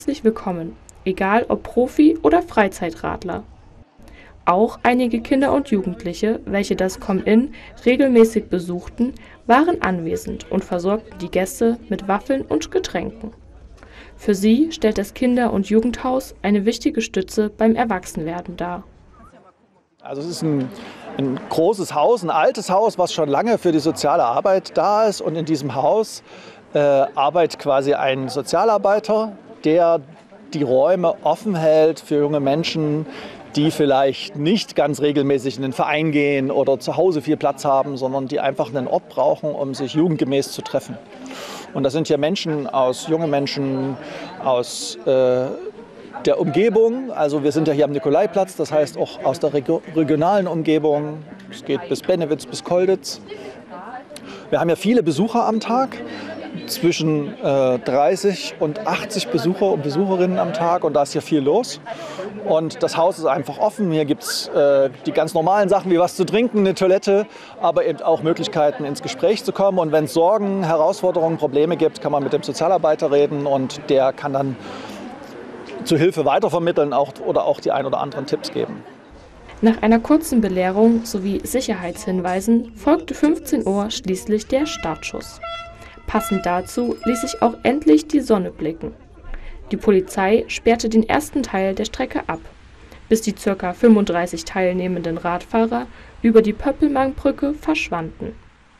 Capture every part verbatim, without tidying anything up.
Herzlich willkommen, egal ob Profi- oder Freizeitradler. Auch einige Kinder und Jugendliche, welche das Come-In regelmäßig besuchten, waren anwesend und versorgten die Gäste mit Waffeln und Getränken. Für sie stellt das Kinder- und Jugendhaus eine wichtige Stütze beim Erwachsenwerden dar. Also es ist ein, ein großes Haus, ein altes Haus, was schon lange für die soziale Arbeit da ist. Und in diesem Haus äh, arbeitet quasi ein Sozialarbeiter, der die Räume offen hält für junge Menschen, die vielleicht nicht ganz regelmäßig in den Verein gehen oder zu Hause viel Platz haben, sondern die einfach einen Ort brauchen, um sich jugendgemäß zu treffen. Und das sind hier Menschen aus, junge Menschen aus äh, der Umgebung. Also wir sind ja hier am Nikolaiplatz, das heißt auch aus der Reg- regionalen Umgebung. Es geht bis Bennewitz, bis Kolditz. Wir haben ja viele Besucher am Tag, zwischen äh, dreißig und achtzig Besucher und Besucherinnen am Tag, und da ist hier viel los. Und das Haus ist einfach offen. Hier gibt es äh, die ganz normalen Sachen wie was zu trinken, eine Toilette, aber eben auch Möglichkeiten ins Gespräch zu kommen. Und wenn es Sorgen, Herausforderungen, Probleme gibt, kann man mit dem Sozialarbeiter reden und der kann dann zu Hilfe weitervermitteln auch, oder auch die ein oder anderen Tipps geben. Nach einer kurzen Belehrung sowie Sicherheitshinweisen folgte fünfzehn Uhr schließlich der Startschuss. Passend dazu ließ sich auch endlich die Sonne blicken. Die Polizei sperrte den ersten Teil der Strecke ab, bis die ca. fünfunddreißig teilnehmenden Radfahrer über die Pöppelmannbrücke verschwanden.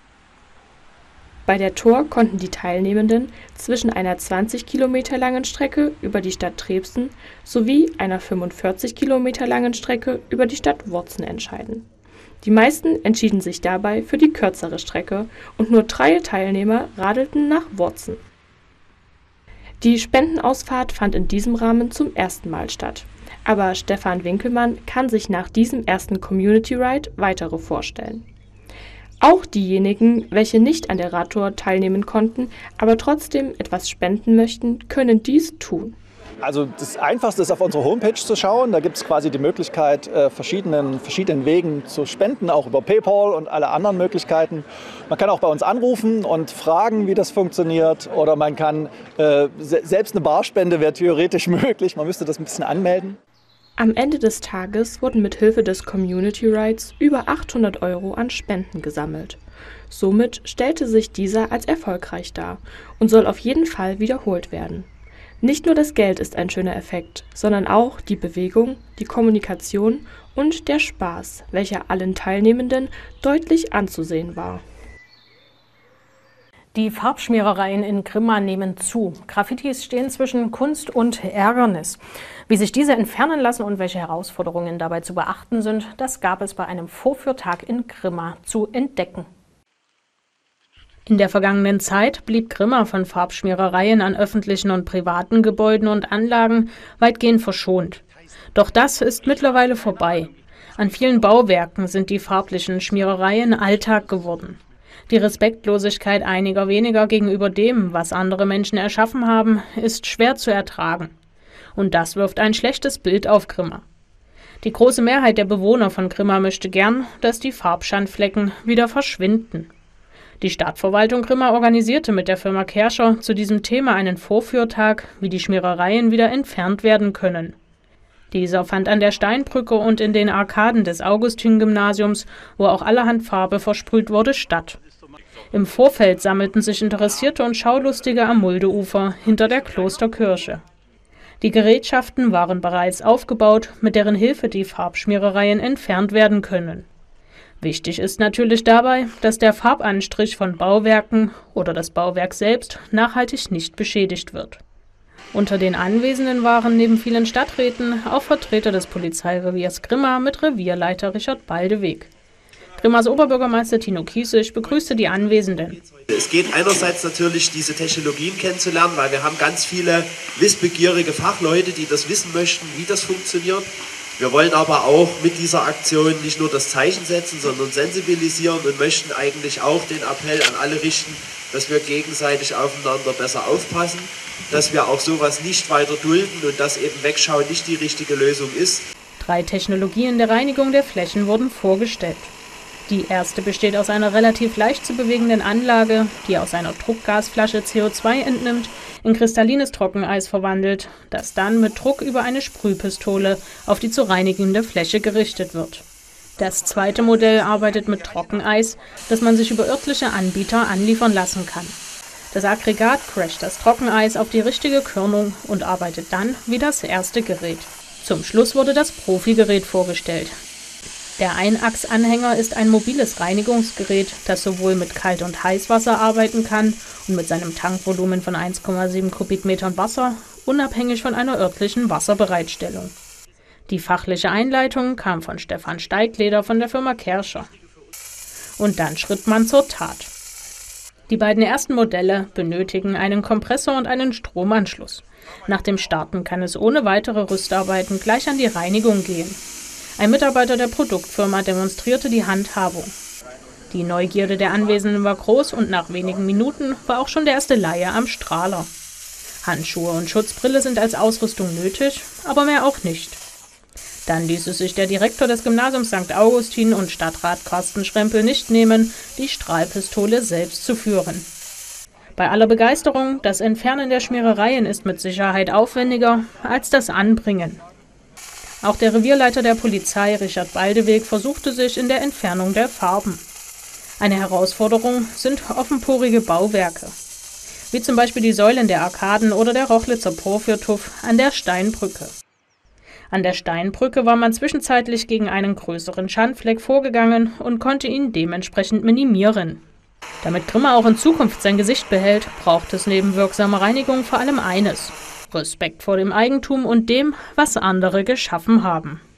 Bei der Tour konnten die Teilnehmenden zwischen einer zwanzig Kilometer langen Strecke über die Stadt Trebsen sowie einer fünfundvierzig Kilometer langen Strecke über die Stadt Worzen entscheiden. Die meisten entschieden sich dabei für die kürzere Strecke und nur drei Teilnehmer radelten nach Worzen. Die Spendenausfahrt fand in diesem Rahmen zum ersten Mal statt, aber Stefan Winkelmann kann sich nach diesem ersten Community Ride weitere vorstellen. Auch diejenigen, welche nicht an der Radtour teilnehmen konnten, aber trotzdem etwas spenden möchten, können dies tun. Also das Einfachste ist, auf unsere Homepage zu schauen. Da gibt es quasi die Möglichkeit, äh, verschiedenen, verschiedenen Wegen zu spenden, auch über PayPal und alle anderen Möglichkeiten. Man kann auch bei uns anrufen und fragen, wie das funktioniert. Oder man kann, äh, se- selbst eine Barspende wäre theoretisch möglich. Man müsste das ein bisschen anmelden. Am Ende des Tages wurden mit Hilfe des Community Rides über achthundert Euro an Spenden gesammelt. Somit stellte sich dieser als erfolgreich dar und soll auf jeden Fall wiederholt werden. Nicht nur das Geld ist ein schöner Effekt, sondern auch die Bewegung, die Kommunikation und der Spaß, welcher allen Teilnehmenden deutlich anzusehen war. Die Farbschmierereien in Grimma nehmen zu. Graffitis stehen zwischen Kunst und Ärgernis. Wie sich diese entfernen lassen und welche Herausforderungen dabei zu beachten sind, das gab es bei einem Vorführtag in Grimma zu entdecken. In der vergangenen Zeit blieb Grimma von Farbschmierereien an öffentlichen und privaten Gebäuden und Anlagen weitgehend verschont. Doch das ist mittlerweile vorbei. An vielen Bauwerken sind die farblichen Schmierereien Alltag geworden. Die Respektlosigkeit einiger weniger gegenüber dem, was andere Menschen erschaffen haben, ist schwer zu ertragen. Und das wirft ein schlechtes Bild auf Grimma. Die große Mehrheit der Bewohner von Grimma möchte gern, dass die Farbschandflecken wieder verschwinden. Die Stadtverwaltung Grimma organisierte mit der Firma Kerscher zu diesem Thema einen Vorführtag, wie die Schmierereien wieder entfernt werden können. Dieser fand an der Steinbrücke und in den Arkaden des Augustin-Gymnasiums, wo auch allerhand Farbe versprüht wurde, statt. Im Vorfeld sammelten sich Interessierte und Schaulustige am Muldeufer hinter der Klosterkirche. Die Gerätschaften waren bereits aufgebaut, mit deren Hilfe die Farbschmierereien entfernt werden können. Wichtig ist natürlich dabei, dass der Farbanstrich von Bauwerken oder das Bauwerk selbst nachhaltig nicht beschädigt wird. Unter den Anwesenden waren neben vielen Stadträten auch Vertreter des Polizeireviers Grimma mit Revierleiter Richard Baldeweg. Grimmas Oberbürgermeister Tino Kiesig begrüßte die Anwesenden. Es geht einerseits natürlich, diese Technologien kennenzulernen, weil wir haben ganz viele wissbegierige Fachleute, die das wissen möchten, wie das funktioniert. Wir wollen aber auch mit dieser Aktion nicht nur das Zeichen setzen, sondern sensibilisieren und möchten eigentlich auch den Appell an alle richten, dass wir gegenseitig aufeinander besser aufpassen, dass wir auch sowas nicht weiter dulden und dass eben Wegschauen nicht die richtige Lösung ist. Drei Technologien der Reinigung der Flächen wurden vorgestellt. Die erste besteht aus einer relativ leicht zu bewegenden Anlage, die aus einer Druckgasflasche C O zwei entnimmt, in kristallines Trockeneis verwandelt, das dann mit Druck über eine Sprühpistole auf die zu reinigende Fläche gerichtet wird. Das zweite Modell arbeitet mit Trockeneis, das man sich über örtliche Anbieter anliefern lassen kann. Das Aggregat crasht das Trockeneis auf die richtige Körnung und arbeitet dann wie das erste Gerät. Zum Schluss wurde das Profi-Gerät vorgestellt. Der Einachsanhänger ist ein mobiles Reinigungsgerät, das sowohl mit Kalt- und Heißwasser arbeiten kann und mit seinem Tankvolumen von eins Komma sieben Kubikmetern Wasser, unabhängig von einer örtlichen Wasserbereitstellung. Die fachliche Einleitung kam von Stefan Steigleder von der Firma Kerscher. Und dann schritt man zur Tat. Die beiden ersten Modelle benötigen einen Kompressor und einen Stromanschluss. Nach dem Starten kann es ohne weitere Rüstarbeiten gleich an die Reinigung gehen. Ein Mitarbeiter der Produktfirma demonstrierte die Handhabung. Die Neugierde der Anwesenden war groß und nach wenigen Minuten war auch schon der erste Laie am Strahler. Handschuhe und Schutzbrille sind als Ausrüstung nötig, aber mehr auch nicht. Dann ließ es sich der Direktor des Gymnasiums Sankt Augustin und Stadtrat Carsten Schrempel nicht nehmen, die Strahlpistole selbst zu führen. Bei aller Begeisterung, das Entfernen der Schmierereien ist mit Sicherheit aufwendiger als das Anbringen. Auch der Revierleiter der Polizei, Richard Baldeweg, versuchte sich in der Entfernung der Farben. Eine Herausforderung sind offenporige Bauwerke, wie zum Beispiel die Säulen der Arkaden oder der Rochlitzer Porphyr-Tuff an der Steinbrücke. An der Steinbrücke war man zwischenzeitlich gegen einen größeren Schandfleck vorgegangen und konnte ihn dementsprechend minimieren. Damit Grimma auch in Zukunft sein Gesicht behält, braucht es neben wirksamer Reinigung vor allem eines: Respekt vor dem Eigentum und dem, was andere geschaffen haben.